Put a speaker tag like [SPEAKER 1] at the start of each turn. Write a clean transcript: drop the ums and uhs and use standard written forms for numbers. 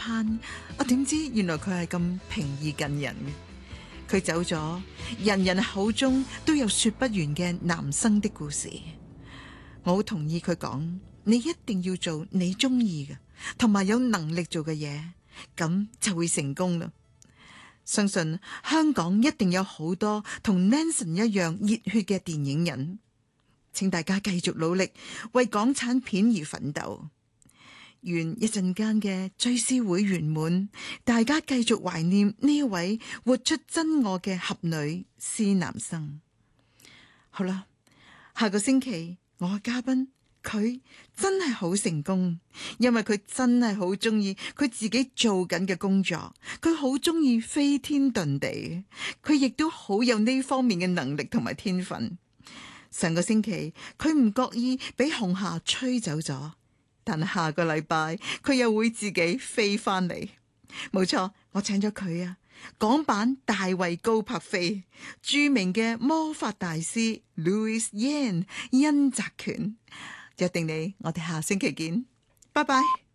[SPEAKER 1] 餐，點知原來佢係咁平易近人嘅。佢走咗，人人口中都有說不完嘅男生的故事。我好同意佢講，你一定要做你中意嘅，同埋有能力做嘅嘢，咁就會成功啦。相信香港一定有好多同 Nanson 一樣熱血嘅電影人，請大家繼續努力為港產片而奮鬥。願一陣間嘅追思會圓滿，大家繼續懷念呢一位活出真我嘅俠女施南生。好啦，下個星期我嘅嘉賓佢真係好成功，因為佢真係好中意佢自己做緊嘅工作，佢好中意飛天遁地，佢亦都好有呢方面嘅能力同埋天分。上個星期佢唔覺意俾紅霞吹走咗，但係下個禮拜佢又會自己飛翻嚟。冇錯，我請咗佢啊，港版大衛高柏飛，著名嘅魔法大師 Louis Yan 恩澤權。約定你，我哋下星期見，拜拜。